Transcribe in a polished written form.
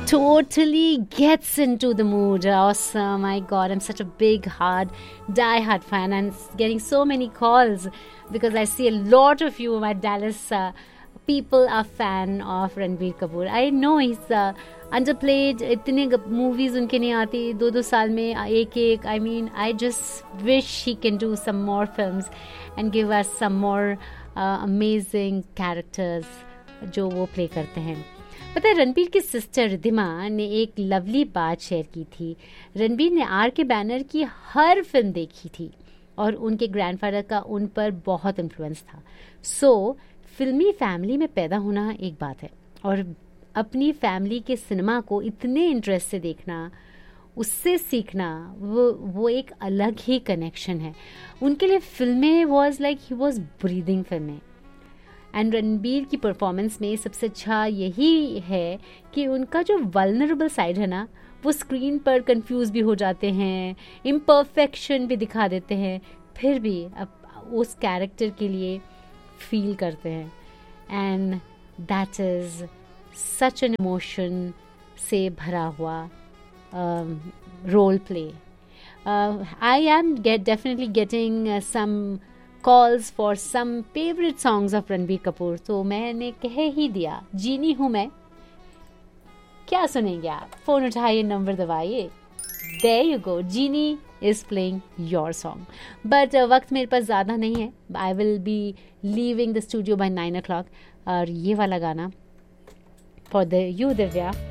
totally gets into the mood. Awesome. My God, I'm such a big, die-hard fan. I'm getting so many calls because I see a lot of you, my Dallas people are fan of Ranbir Kapoor. I know he's underplayed. इतने movies उनके नहीं आती 2-2 साल में एक. I mean, I just wish he can do some more films and give us some more amazing characters जो वो play करते हैं. पता है, रणबीर की सिस्टर रिद्धिमा ने एक लवली बात शेयर की थी. रणबीर ने आर के बैनर की हर फिल्म देखी थी और उनके ग्रैंडफादर का उन पर बहुत इन्फ्लुएंस था. सो फिल्मी फैमिली में पैदा होना एक बात है और अपनी फैमिली के सिनेमा को इतने इंटरेस्ट से देखना, उससे सीखना, वो एक अलग ही कनेक्शन है. उनके लिए फिल्में was like he was breathing फिल्में. एंड रणबीर की परफॉर्मेंस में सबसे अच्छा यही है कि उनका जो वल्नरेबल साइड है ना, वो स्क्रीन पर कंफ्यूज भी हो जाते हैं, इम्परफेक्शन भी दिखा देते हैं, फिर भी अब उस कैरेक्टर के लिए फील करते हैं. And that is such an emotion से भरा हुआ role play. I am definitely getting some calls for some favorite songs of Ranbir Kapoor. तो मैंने कह ही दिया, जीनी हूँ मैं. क्या सुनेंगे आप? फ़ोन उठाइए, नंबर दबाइए. There you go, genie is playing your song. But वक्त मेरे पास ज़्यादा नहीं है. I will be leaving the studio by 9 o'clock. और ये वाला गाना for you दिव्या